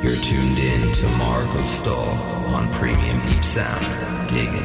You're tuned in to Mark of Stahl on Premium Deep Sound. Dig it.